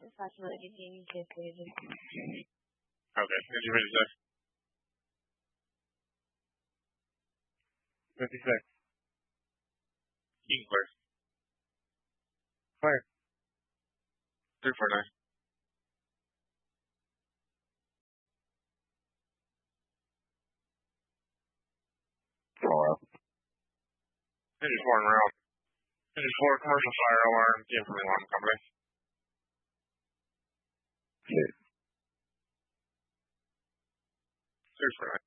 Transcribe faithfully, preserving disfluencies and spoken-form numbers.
Dispatchability Jamie fifty. Okay, engine ready to say. fifty-six. You can clear. Clear. three four nine. Four up. Engine four en route. Engine four, commercial fire alarm, T M from the alarm company. Two. three four nine.